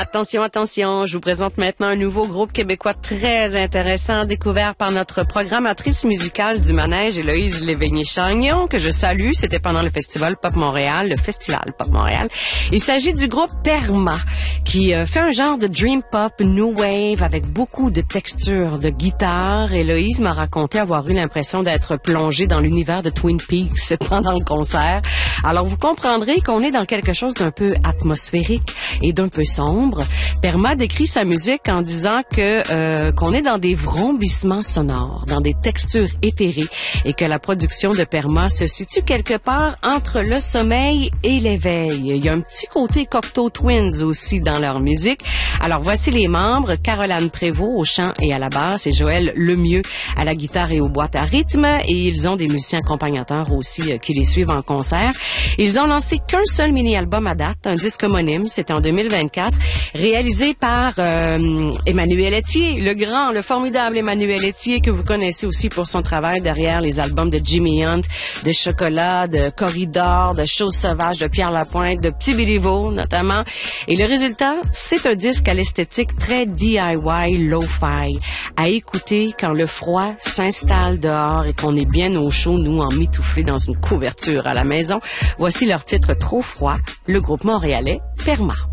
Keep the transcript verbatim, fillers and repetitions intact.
Attention, attention, je vous présente maintenant un nouveau groupe québécois très intéressant, découvert par notre programmatrice musicale du manège, Héloïse Léveillé-Chagnon, que je salue. C'était pendant le Festival Pop Montréal, le Festival Pop Montréal. Il s'agit du groupe Perma, qui euh, fait un genre de dream pop, new wave, avec beaucoup de textures de guitare. Héloïse m'a raconté avoir eu l'impression d'être plongée dans l'univers de Twin Peaks pendant le concert. Alors, vous comprendrez qu'on est dans quelque chose d'un peu atmosphérique et d'un peu sombre. Perma décrit sa musique en disant que euh, qu'on est dans des vrombissements sonores, dans des textures éthérées, et que la production de Perma se situe quelque part entre le sommeil et l'éveil. Il y a un petit côté Cocteau Twins aussi dans leur musique. Alors, voici les membres. Caroline Prévost au chant et à la basse et Joël Lemieux à la guitare et aux boîtes à rythme. Et ils ont des musiciens accompagnateurs aussi euh, qui les suivent en concert. Ils ont lancé qu'un seul mini-album à date, un disque homonyme, c'était en deux mille vingt-quatre, réalisé par euh, Emmanuel Etier, le grand, le formidable Emmanuel Etier, que vous connaissez aussi pour son travail derrière les albums de Jimmy Hunt, de Chocolat, de Corridor, de Choses sauvages, de Pierre Lapointe, de Petit Béliveau notamment. Et le résultat, c'est un disque à l'esthétique très D I Y, lo-fi, à écouter quand le froid s'installe dehors et qu'on est bien au chaud, nous, emmitouflés dans une couverture à la maison. Voici leur titre Trop froid, le groupe montréalais Perma.